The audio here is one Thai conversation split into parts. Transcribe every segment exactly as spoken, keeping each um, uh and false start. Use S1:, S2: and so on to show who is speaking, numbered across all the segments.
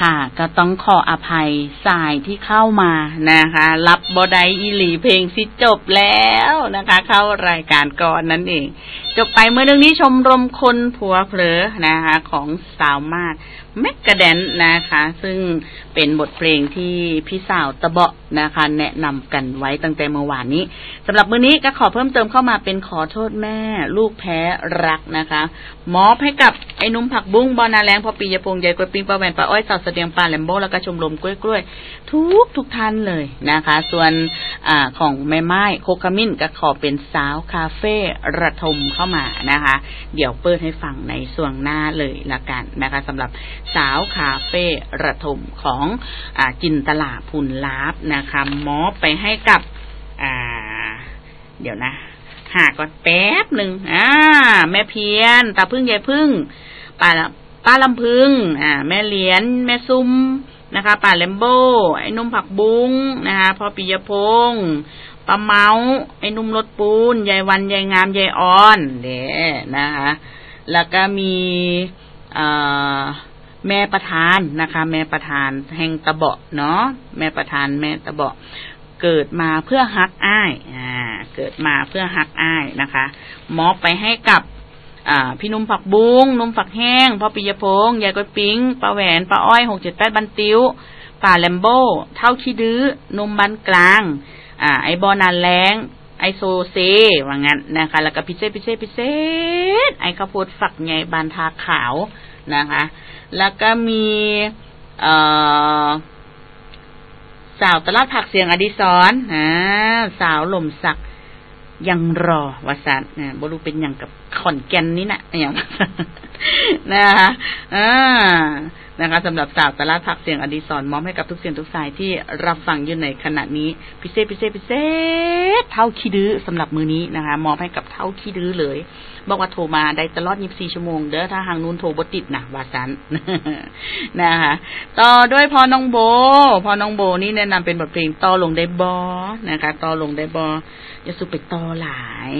S1: ค่ะก็ต้องขออภัยสายที่เข้ามานะคะรับบ่ได้อีหลีเพลงสิจบแล้วนะคะเข้ารายการก่อนนั่นเองจบไปเมื่อนึงนี้ชมรมคนผัวเผลอนะคะของสาวมาดแมกกาแดนนะคะซึ่งเป็นบทเพลงที่พี่สาวตะเบาะนะคะแนะนำกันไว้ตั้งแต่เมื่อวานนี้สำหรับมื้อนี้ก็ขอเพิ่มเติมเข้ามาเป็นขอโทษแม่ลูกแพ้รักนะคะมอบให้กับไอ้นุ่มผักบุ้งบอนาแรงพอปียพงษ์ใหญ่กวยปิงปลาแหวนปลาอ้อยสาวเสดียงปลาแลมโบ้แล้วก็ชมรมกล้วยๆทุกทุกท่านเลยนะคะส่วนอ่าของแม่ไม้โคคามินก็ขอเป็นสาวคาเฟ่ระทมเข้ามานะคะเดี๋ยวเปิดให้ฟังในส่วงหน้าเลยละกันนะคะสำหรับสาวคาเฟ่ระทมของอ่าจินตลาพุนลาบนะคะมอบไปให้กับอ่าเดี๋ยวนะหาก่อนแป๊บหนึ่งอ่าแม่เพียนตาพึ่งยายพึ่งป้าป้าลำพึงอ่าแม่เหรียญแม่ซุ่มนะคะป้าแลมโบ้ไอ้นุ่มผักบุ้งนะคะพ่อปิยพงษ์ป้าเมาไอ้นุ่มรถปูนยายวันยายงามยายอ่อนเด้นะคะแล้วก็มีอ่าแม่ประธานนะคะแม่ประธานแห่งตะเบาะเนาะแม่ประธานแม่ตะเบาะเกิดมาเพื่อฮักอ้ายอ่าเกิดมาเพื่อฮักอ้ายนะคะมอบไปให้กับอ่าพี่นุ่มผักบุ้งนุ่มผักแห้งพ่อปิยพงษ์ยายก้อยปิ๊งป้าแหวนป้าอ้อยหกเจ็ดแปดบันติ้วป้าแลมโบ้เท่าขี้ดื้อนุ่มบันกลางอ่าไอบอนานแรงไอโซเซว่างั้นนะคะแล้วก็พิเศษพิเศษพิเศษไอข้าวโพดฝักใหญ่บานทาขาวนะคะแล้วก็มีเอ่อสาวตลาดผักเสียงอดิศรอ่าสาวหล่มสักยังรอวสันนะบ่รู้เป็นอย่างกับขอนแก่นนี่นะอย่างนะคะอ่านะคะสำหรับสาวตลาดผักเสียงอดิศรมอบให้กับทุกเสียงทุกสายที่รับฟังอยู่ในขณะนี้พิเศษพิเศษพิเศษเท่าขี้ดื้อสำหรับมื้อนี้นะคะมอบให้กับเท่าขี้ดื้อเลยบอกว่าโทรมาได้ตลอดยี่สิบสี่ชั่วโมงเด้อถ้าทางนู้นโทรบ่ติดนะว่าซั่นนะคะต่อด้วยพอน้องโบพอน้องโบนี่แนะนำเป็นบทเพลงต่อลงได้บ่นะคะต่อลงได้บ่อย่าสุไปต่อหลาย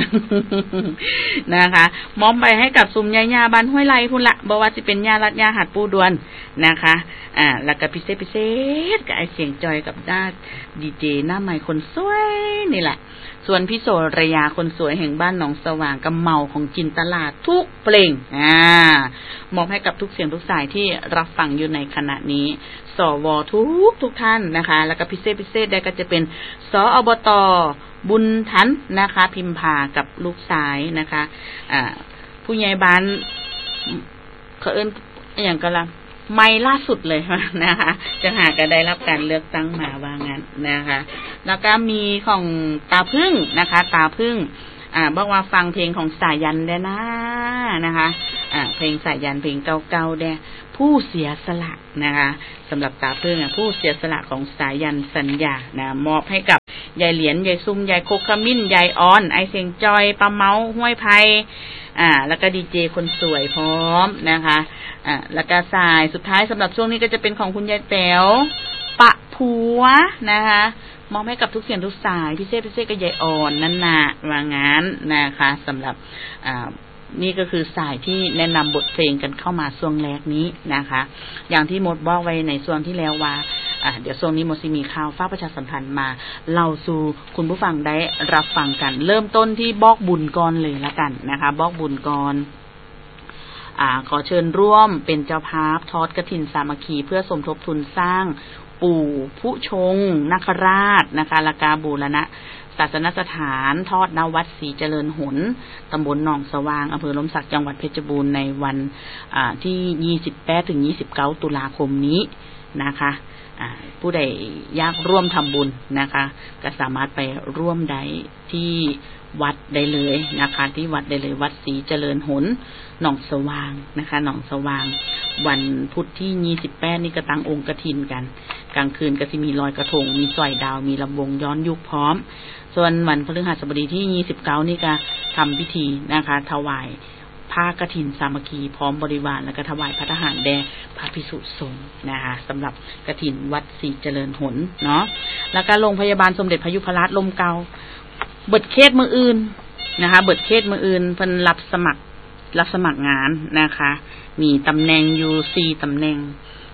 S1: นะคะมอบไปให้กับซุมยายาบ้านห้วยไร่พุ่นละบ่ว่าสิเป็นยาลัดยาหัดปูดวนนะคะอ่าแล้วก็พิเศษพิเศษกับไอเสียงจอยกับด้าดีเจหน้าใหม่คนสวยนี่แหละส่วนพี่โสระยาคนสวยแห่งบ้านหนองสว่างกับเมาของจินตลาดทุกเพลงอ่ามอบให้กับทุกเสียงทุกสายที่รับฟังอยู่ในขณะนี้สวทุกทุกท่านนะคะแล้วก็พิเศษพิเศษได้ก็จะเป็นสอบตบุญทันนะคะพิมพากับลูกสายนะคะอ่าผู้ใหญ่บ้านเขาเอิ้นอย่างก็ละไม่ล่าสุดเลยนะคะจะหาก็ได้รับการเลือกตั้งมาว่างั้นนะคะแล้วก็มีของตาพึ่งนะคะตาพึ่งอ่าบอกว่าฟังเพลงของสายันได้นะนะคะอ่าเพลงสายันเพลงเก่าๆได้ผู้เสียสละนะคะสำหรับตาพึ่งอ่ะผู้เสียสละของสายันสัญญานะมอบให้กับยายเหรียญยายซุ่มยายโคคามินยายออนไอเสียงจอยป้าเมาห้วยไผ่อ่าแล้วก็ดีเจคนสวยพร้อมนะคะอ่าแล้วก็สายสุดท้ายสำหรับช่วงนี้ก็จะเป็นของคุณยายแต๋วปะผัวนะคะมอบให้กับทุกเสียงทุกสายพิเศษพิเศษก็ยายอ่อนนั่นน่ะว่างั้นนะคะสำหรับอ่านี่ก็คือสายที่แนะนำบทเพลงกันเข้ามาช่วงแรกนี้นะคะอย่างที่มดบอกไว้ในช่วงที่แล้วว่าอ่าเดี๋ยวช่วงนี้มดสิมีข่าวฟ้าประชาสัมพันธ์มาเล่าสู่คุณผู้ฟังได้รับฟังกันเริ่มต้นที่บอกบุญก่อนเลยละกันนะคะบอกบุญก่อนอ่าขอเชิญร่วมเป็นเจ้าภาพทอดกฐินสามัคคีเพื่อสมทบทุนสร้างปู่ผู้ชงนาคราชนะคะละกาบูรณะศาสนสถานทอดณวัดศรีเจริญหนตำบลหนองสว่างอำเภอล้มสักจังหวัดเพชรบูรณ์ในวันอ่าที่ยี่สิบแปดถึงยี่สิบเก้าตุลาคมนี้นะคะผู้ใดอยากร่วมทำบุญนะคะก็สามารถไปร่วมได้ที่วัดได้เลยนะคะที่วัดได้เลยวัดศรีเจริญหนหนองสว่างนะคะหนองสว่างวันพุธที่ยี่สิบแปดนี่ก็ตั้งองค์กฐินกันกลางคืนก็สิมีลอยกระทงมีสอยดาวมีลำวงย้อนยุคพร้อมส่วนวันพฤหัสบดีที่ยี่สิบเก้านี่ก็ทำพิธีนะคะถวายผ้ากฐินสามัคคีพร้อมบริวารแล้วก็ถวายพระทหารแด่พระภิกษุสงฆ์นะคะสำหรับกฐินวัดศรีเจริญหนเนาะแล้วก็โรงพยาบาลสมเด็จพยุพราชลมเกาเบิดเคสมืออื่นนะคะเบิดเคสมืออื่นเพิ่นรับสมัครรับสมัครงานนะคะมีตำแหน่งอยู่สี่ตำแหน่ง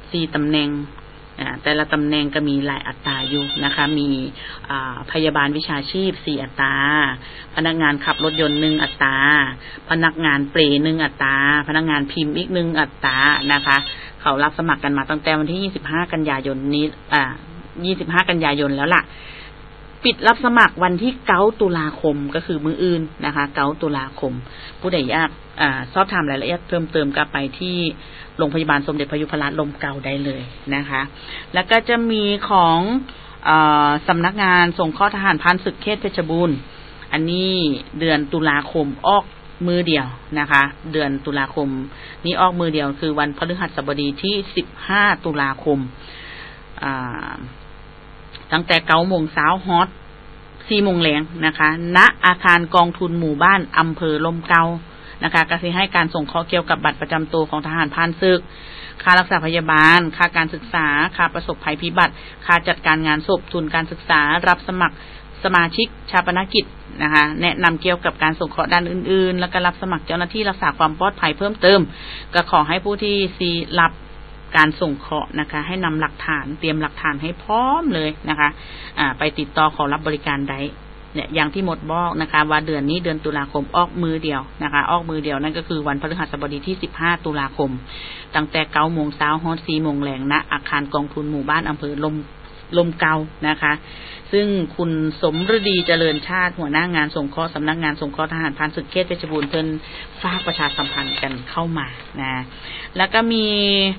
S1: สี่ตำแหน่งแต่ละตำแหน่งก็มีหลายอัตราอยู่นะคะมีพยาบาลวิชาชีพสี่อัตราพนักงานขับรถยนต์หนึ่งอัตราพนักงานเปรย์หนึ่งอัตราพนักงานพิมพ์อีกหนึ่งอัตรานะคะเขารับสมัครกันมาตั้งแต่วันที่ยี่สิบห้ากันยายนนี้อ่ายี่สิบห้ากันยายนแล้วล่ะปิดรับสมัครวันที่เก้าตุลาคมก็คือมื้ออื่นนะคะเก้าตุลาคมผู้ใดอยากอ่าสอบถามรายละเอียดเพิ่มเติมก็ไปที่โรงพยาบาลสมเด็จพระยุพราชลมเก่าได้เลยนะคะแล้วก็จะมีของเอ่อสำนักงานส่งข้อทหารพรานศึกเขตเพชรบูรณ์อันนี้เดือนตุลาคมออกมือเดียวนะคะเดือนตุลาคมนี้ออกมือเดียวคือวันพฤหัสบดีที่สิบห้าตุลาคมอ่าตั้งแต่เก้าโมงเช้าฮอตสี่โมงแลงนะคะณอาคารกองทุนหมู่บ้านอำเภอลมเก่านะคะก็สิให้การส่งข้อเกี่ยวกับบัตรประจำตัวของทหารพรานศึกค่ารักษาพยาบาลค่าการศึกษาค่าประสบภัยพิบัติค่าจัดการงานศพทุนการศึกษารับสมัครสมาชิกชาปนกิจนะคะแนะนำเกี่ยวกับการส่งเคราะห์ด้านอื่นๆแล้วก็รับสมัครเจ้าหน้าที่รักษาความปลอดภัยเพิ่มเติมก็ขอให้ผู้ที่ซีรับการส่งเคราะห์นะคะให้นำหลักฐานเตรียมหลักฐานให้พร้อมเลยนะคะอ่าไปติดต่อขอรับบริการได้เนี่ยอย่างที่หมดบอกนะคะว่าเดือนนี้เดือนตุลาคมออกมือเดียวนะคะออกมือเดียวนั่นก็คือวันพฤหัสบดีที่สิบห้าตุลาคมตั้งแต่เก้าโมงเช้าฮอดสี่โมงแลงณอาคารกองทุนหมู่บ้านอำเภอลมลมเก่านะคะซึ่งคุณสมฤดีเจริญชาติหัวหน้างานส่งเคราะห์สำนักงานส่งเคราะห์ทหารพรานศึกเขตเพชรบูรณ์เพิ่นฝากประชาสัมพันธ์กันเข้ามานะแล้วก็มี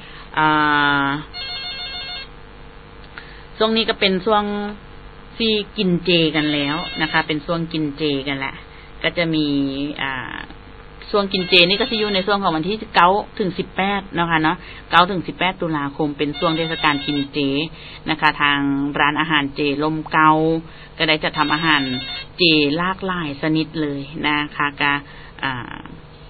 S1: ช่วงนี้ก็เป็นช่วงที่กินเจกันแล้วนะคะเป็นช่วงกินเจกันแหละก็จะมีอ่าช่วงกินเจนี่ก็จะอยู่ในช่วงของวันที่เก้าถึงสิบแปดนะคะเนาะเก้าถึงสิบแปดตุลาคมเป็นช่วงเทศกาลกินเจนะคะทางร้านอาหารเจลมเก่าก็ได้จะทำอาหารเจหลากหลายชนิดเลยนะคะก็อ่า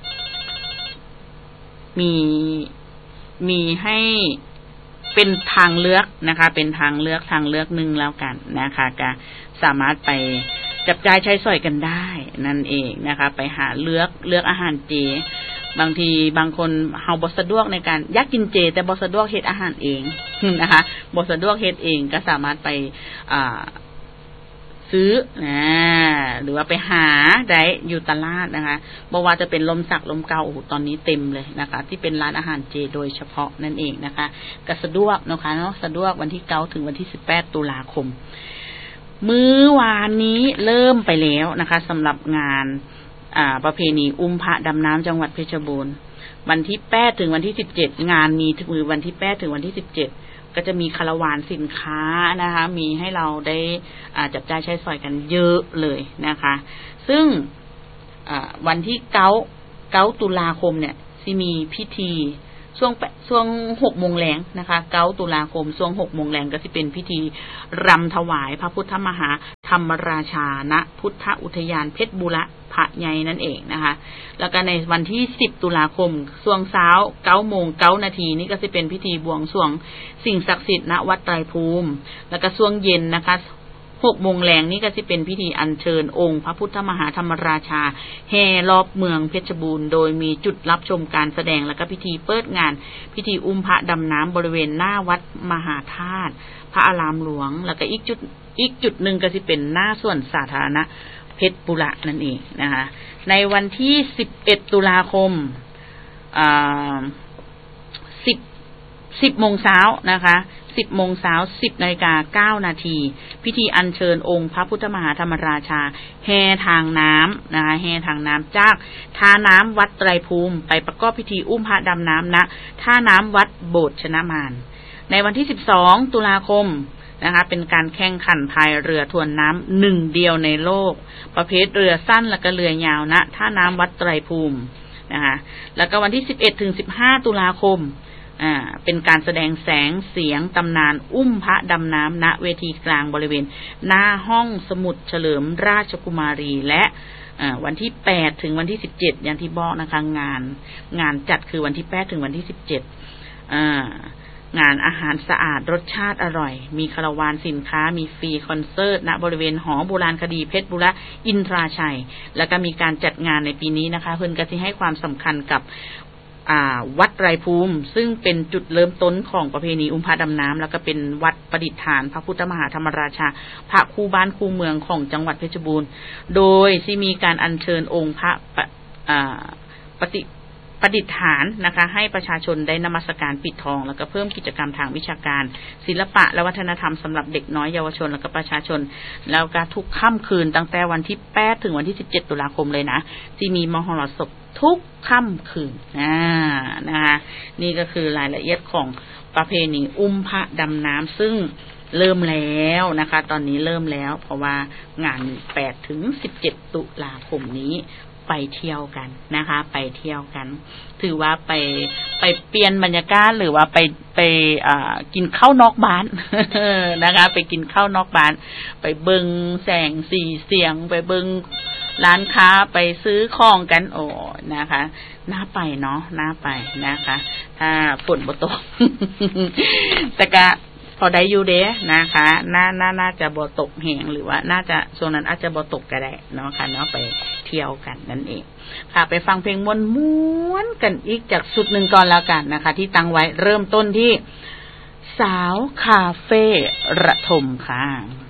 S1: มีมีให้เป็นทางเลือกนะคะเป็นทางเลือกทางเลือกหนึ่งแล้วกันนะคะก็สามารถไปจับจ่ายใช้สอยกันได้นั่นเองนะคะไปหาเลือกเลือกอาหารเจบางทีบางคนเฮาบ่สะดวกในการอยากกินเจแต่บ่สะดวกเฮ็ดอาหารเองนะคะบ่สะดวกเฮ็ดเองก็สามารถไปอ่าซื้อนะหรือว่าไปหาได้อยู่ตลาดนะคะบ่ว่าจะเป็นลมสักลมเก่าโอ้โหตอนนี้เต็มเลยนะคะที่เป็นร้านอาหารเจโดยเฉพาะนั่นเองนะคะก็สะดวกนะคะเนาะสะดวกวันที่เก้าถึงวันที่สิบแปดตุลาคมมื้อวานนี้เริ่มไปแล้วนะคะสำหรับงานอ่าประเพณีอุ้มพระดำน้ำจังหวัดเพชรบูรณ์วันที่แปดถึงวันที่สิบเจ็ดงานมีถึงวันที่แปดถึงวันที่สิบเจ็ดก็จะมีคาราวานสินค้านะคะมีให้เราได้จับจ่ายใช้สอยกันเยอะเลยนะคะซึ่งวันที่เก้าเก้าตุลาคมเนี่ยที่มีพิธีช่วงช่วงหกโมงแรงนะคะเก้าตุลาคมช่วงหกโมงแรงก็จะเป็นพิธีรำถวายพระพุทธมหาธรรมราชาณพุทธอุทยานเพชรบุรีพระใหญ่นั่นเองนะคะแล้วก็ในวันที่สิบตุลาคมช่วงเช้าเก้าโมงเก้านาทีนี่ก็จะเป็นพิธีบวงสรวงสิ่งศักดิ์สิทธิ์ณวัดไตรภูมิแล้วก็ช่วงเย็นนะคะหกโมงแรงนี่ก็จะเป็นพิธีอัญเชิญองค์พระพุทธมหาธรรมราชาแห่รอบเมืองเพชรบูรณ์โดยมีจุดรับชมการแสดงแล้วก็พิธีเปิดงานพิธีอุ้มพระดำน้ำบริเวณหน้าวัดมหาธาตุพระอารามหลวงแล้วก็อีกจุดอีกจุดหนึ่งก็จะเป็นหน้าส่วนสาธารณะเพชรบุรีนั่นเองนะคะในวันที่สิบเอ็ดตุลาคมอ่าสิบ สิบโมงเช้านะคะสิบโมงเช้าสิบนาฬิกาเก้านาทีพิธีอัญเชิญองค์พระพุทธมหาธรรมราชาแห่ทางน้ำนะคะแห่ทางน้ำจากท่าน้ำวัดไตรภูมิไปประกอบพิธีอุ้มพระดำน้ำณท่าน้ำวัดโบสถ์ชนะมารในวันที่สิบสองตุลาคมนะคะเป็นการแข่งขันพายเรือทวนน้ำหนึ่งเดียวในโลกประเภทเรือสั้นและก็เรือยาวณท่าน้ำวัดไตรภูมินะคะแล้วก็วันที่สิบเอ็ดถึงสิบห้าตุลาคมอ่าเป็นการแสดงแสงเสียงตำนานอุ้มพระดำน้ำณเวทีกลางบริเวณหน้าห้องสมุดเฉลิมราชกุมารีและวันที่แปดถึงวันที่สิบเจ็ดอย่างที่บอกนะคะงานงานจัดคือวันที่แปดถึงวันที่สิบเจ็ดอ่างานอาหารสะอาดรสชาติอร่อยมีคาราวานสินค้ามีฟรีคอนเสิร์ตณบริเวณหอโบราณคดีเพชรบุรีอินทราชัยแล้วก็มีการจัดงานในปีนี้นะคะเพิ่นก็สิให้ความสำคัญกับอ่าวัดไรภูมิซึ่งเป็นจุดเริ่มต้นของประเพณีอุ้มพระดำน้ำแล้วก็เป็นวัดประดิษฐานพระพุทธมหาธรรมราชาพระคู่บ้านคู่เมืองของจังหวัดเพชรบูรณ์โดยที่มีการอัญเชิญองค์พระอ่าปฏิประดิษฐานนะคะให้ประชาชนได้นมัสการปิดทองแล้วก็เพิ่มกิจกรรมทางวิชาการศิลปะและวัฒนธรรมสำหรับเด็กน้อยเยาวชนแล้วก็ประชาชนแล้วก็ทุกค่ำคืนตั้งแต่วันที่แปดถึงวันที่สิบเจ็ดตุลาคมเลยนะที่มีมหรสพทุกค่ำคืนอ่านะคะนี่ก็คือรายละเอียดของประเพณีอุ้มพระดำน้ำซึ่งเริ่มแล้วนะคะตอนนี้เริ่มแล้วเพราะว่างานแปดถึงสิบเจ็ดตุลาคมนี้ไปเที่ยวกันนะคะไปเที่ยวกันถือว่าไปไปเปลี่ยนบรรยากาศหรือว่าไปไปอ่ากินข้าวนอกบ้าน นะคะไปกินข้าวนอกบ้านไปเบิงแสงสีเสียงไปเบิงร้านค้าไปซื้อของกันโอ้นะคะน่าไปเนาะน่าไปนะคะถ้าฝนบ่ตก แต่ก็พอได้อยู่เด้นะคะน่าน่าน่าจะบ่ตกแห้งหรือว่าน่าจะช่วงนั้นอาจจะบ่ตกก็ได้เนาะค่ะเนาะไปเที่ยวกันนั่นเองค่ะไปฟังเพลงม้วนๆกันอีกจากสุดหนึ่งก่อนแล้วกันนะคะที่ตั้งไว้เริ่มต้นที่สาวคาเฟ่ระทมค่ะ